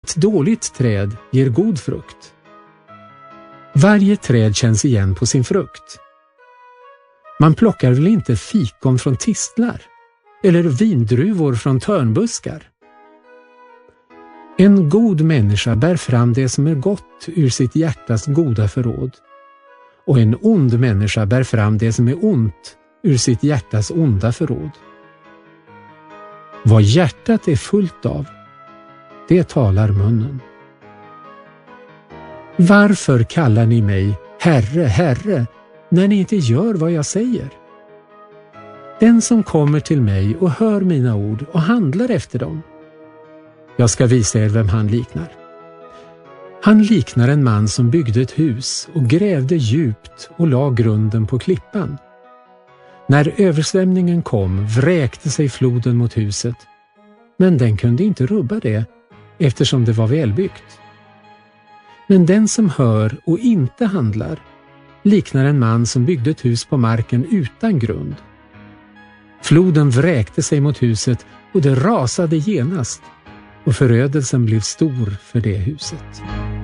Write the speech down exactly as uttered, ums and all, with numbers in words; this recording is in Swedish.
Ett dåligt träd ger god frukt. Varje träd känns igen på sin frukt. Man plockar väl inte fikon från tistlar eller vindruvor från törnbuskar. En god människa bär fram det som är gott ur sitt hjärtas goda förråd, och en ond människa bär fram det som är ont ur sitt hjärtas onda förråd. Vad hjärtat är fullt av, det talar munnen. Varför kallar ni mig Herre, Herre, när ni inte gör vad jag säger? Den som kommer till mig och hör mina ord och handlar efter dem, jag ska visa er vem han liknar. Han liknar en man som byggde ett hus och grävde djupt och la grunden på klippan. När översvämningen kom vräkte sig floden mot huset, men den kunde inte rubba det eftersom det var välbyggt. Men den som hör och inte handlar liknar en man som byggde ett hus på marken utan grund. Floden vräkte sig mot huset och det rasade genast, och förödelsen blev stor för det huset.